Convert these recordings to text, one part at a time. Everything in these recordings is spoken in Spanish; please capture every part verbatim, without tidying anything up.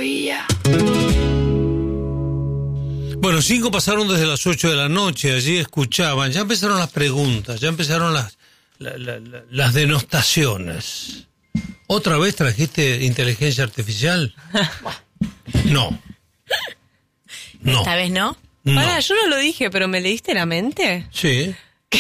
sabía. Bueno, cinco pasaron desde las ocho de la noche, allí escuchaban, ya empezaron las preguntas, ya empezaron las, la, la, la, las denostaciones. ¿Otra vez trajiste inteligencia artificial? No. No. ¿Esta vez no? No. Pará, yo no lo dije, pero ¿me leíste la mente? Sí.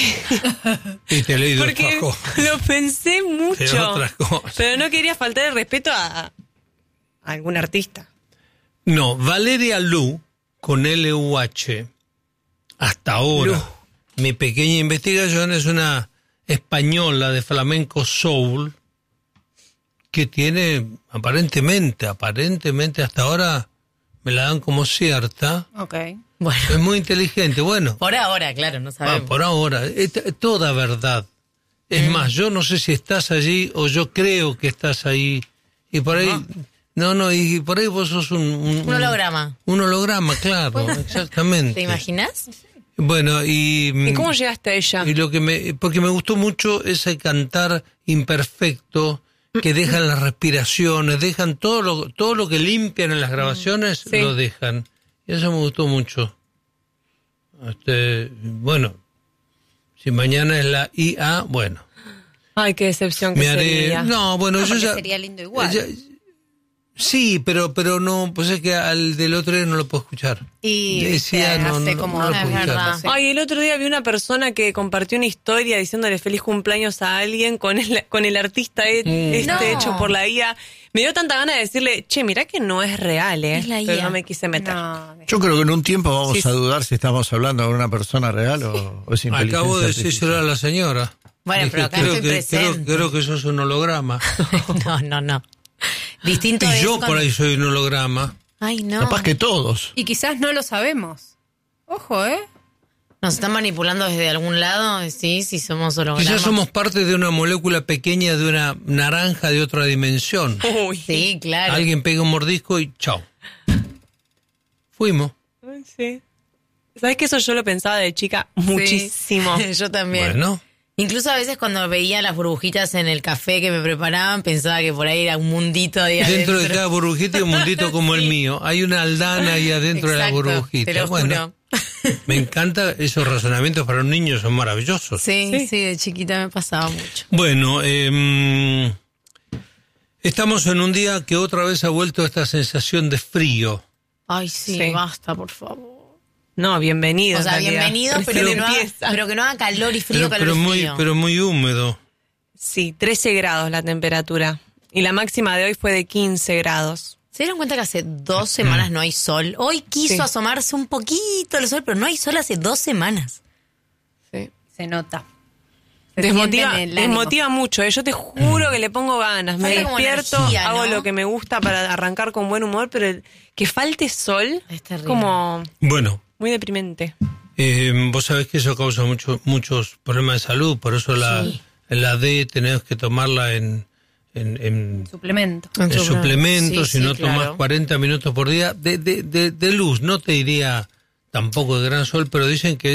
Y te he leído Porque otras cosas. lo pensé mucho. Pero otras cosas. Pero no quería faltar el respeto a, a algún artista. No, Valeria Lu, con L U H, hasta ahora, Lu. mi pequeña investigación es una española de flamenco soul que tiene, aparentemente, aparentemente hasta ahora me la dan como cierta. Ok. Bueno, Es muy inteligente, bueno. por ahora, claro, no Ah, sabemos. por ahora, es t- toda verdad. Es Mm. más, yo no sé si estás allí o yo creo que estás ahí. Y por ahí, no, no, y por ahí vos sos un... Un, Un holograma. Un holograma, claro, exactamente. ¿Te imaginas? Bueno, y... ¿Y cómo llegaste a ella? Y lo que me, porque me gustó mucho ese cantar imperfecto que dejan las respiraciones, dejan todo lo, todo lo que limpian en las grabaciones, Sí. lo dejan. Y eso me gustó mucho. Este, bueno, si mañana es la I A, bueno, Ay, qué decepción que me haré... sería. No, bueno, No, yo porque ya... sería lindo igual. ya- sí, pero pero no, pues es que al del otro día no lo puedo escuchar. Y Decía, viste, no, hace no, como no lo es puedo escuchar. verdad. Sí. Ay, el otro día vi una persona que compartió una historia diciéndole feliz cumpleaños a alguien con el, con el artista e- Mm. este No. hecho por la I A. Me dio tanta gana de decirle, che, mirá que no es real, ¿eh? Es la Pero I A. no me quise meter. No, Yo creo que en un tiempo vamos Sí, a sí. dudar si estamos hablando de una persona real o, o es inteligencia Acabo de artificial. decírselo a la señora. Bueno, Dije, pero acá creo estoy que, presente. Creo, creo que eso es un holograma. No, no, no. Distinto Y es yo cuando- por ahí soy un holograma. Ay, no. Capaz que todos. y quizás no lo sabemos. Ojo, ¿eh? ¿Nos están manipulando desde algún lado? Sí, sí, somos hologramas. Quizás somos parte de una molécula pequeña de una naranja de otra dimensión. Uy. Sí, claro. Alguien pega un mordisco y chao. Fuimos. Ay, sí. ¿Sabes que eso yo lo pensaba de chica muchísimo? Yo también. Bueno, Incluso a veces cuando veía las burbujitas en el café que me preparaban, pensaba que por ahí era un mundito ahí dentro adentro. de cada burbujita hay un mundito como el Sí. mío. Hay una aldana ahí adentro de la Exacto, burbujita. te lo Bueno, juro. me encanta esos razonamientos para un niño, son maravillosos. Sí, Sí. sí, de chiquita me pasaba mucho. Bueno, eh, estamos en un día que otra vez ha vuelto esta sensación de frío. Ay, sí, Sí. basta, por favor. No, bienvenido. O sea, en realidad. bienvenido, pero, Recién que no haga, empieza. pero que no haga calor y frío, Pero, calor pero y muy, frío. pero muy húmedo. Sí, trece grados la temperatura. Y la máxima de hoy fue de quince grados. ¿Se dieron cuenta que hace dos semanas no hay sol? Hoy quiso Sí. asomarse un poquito el sol, pero no hay sol hace dos semanas. Sí. Se nota. Se Desmotiva, siente en el ánimo. desmotiva mucho, ¿eh? Yo te juro que le pongo ganas. Me Falta como despierto, energía, hago ¿no? lo que me gusta para arrancar con buen humor, pero el- que falte sol Es terrible. como Bueno, muy deprimente. eh, vos sabés que eso causa mucho, muchos problemas de salud, por eso la, Sí. la D tenés que tomarla en, en, en, Suplemento. en suplementos, Sí, si sí, no tomás claro. cuarenta minutos por día de, de, de, de luz. No te diría tampoco de gran sol, pero dicen que